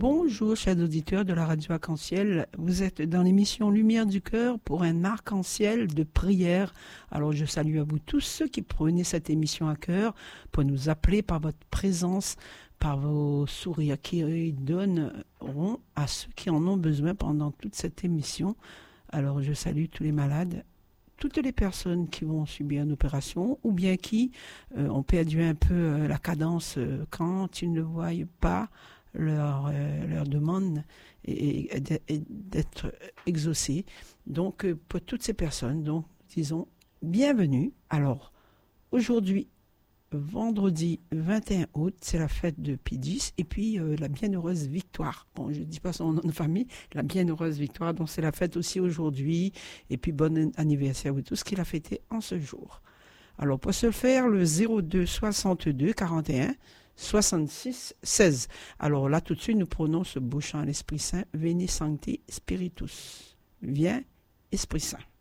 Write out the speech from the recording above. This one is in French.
Bonjour, chers auditeurs de la radio Arc-en-Ciel. Vous êtes dans l'émission Lumière du Cœur pour un arc-en-ciel de prière. Alors, je salue à vous tous ceux qui prenez cette émission à cœur pour nous appeler par votre présence, par vos sourires qui donneront à ceux qui en ont besoin pendant toute cette émission. Alors, je salue tous les malades, toutes les personnes qui vont subir une opération ou bien qui ont perdu un peu la cadence quand ils ne voient pas leur demande et d'être exaucée. Donc, pour toutes ces personnes, donc, disons, bienvenue. Alors, aujourd'hui, vendredi 21 août, c'est la fête de Pie X et puis la Bienheureuse Victoire. Bon, je ne dis pas son nom de famille, la Bienheureuse Victoire, donc c'est la fête aussi aujourd'hui. Et puis, bon anniversaire à vous tous qui l'a fêté en ce jour. Alors, pour ce faire, le 02 62 41 66 16. Alors là, tout de suite, nous prenons ce beau chant à l'Esprit Saint. Veni Sancte Spiritus. Viens, Esprit Saint.